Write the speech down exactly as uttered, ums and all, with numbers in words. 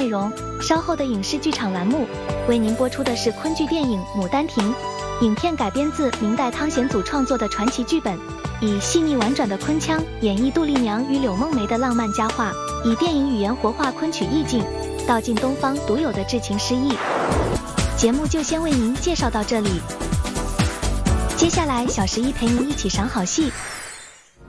容。稍后的影视剧场栏目为您播出的是昆剧电影《牡丹亭》。影片改编自明代汤显祖创作的传奇剧本，以细腻婉转的昆腔演绎杜丽娘与柳梦梅的浪漫佳话，以电影语言活化昆曲意境，道尽东方独有的至情诗意。节目就先为您介绍到这里，接下来小十一陪您一起赏好戏。